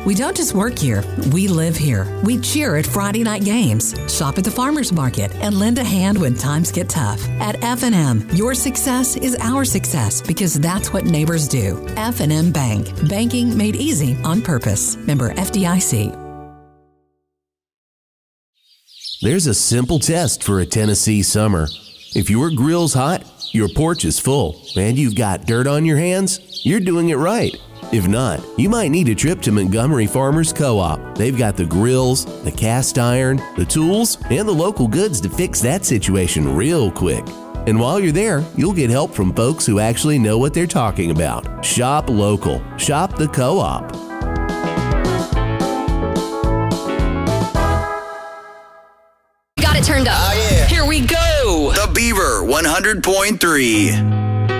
We don't just work here, we live here. We cheer at Friday night games, shop at the farmers market, and lend a hand when times get tough. At F&M, your success is our success because that's what neighbors do. F&M Bank. Banking made easy on purpose. Member FDIC. There's a simple test for a Tennessee summer. If your grill's hot, your porch is full, and you've got dirt on your hands, you're doing it right. If not, you might need a trip to Montgomery Farmers Co-op. They've got the grills, the cast iron, the tools, and the local goods to fix that situation real quick. And while you're there, you'll get help from folks who actually know what they're talking about. Shop local. Shop the Co-op. Got it turned up. Oh, yeah. Here we go. The Beaver 100.3.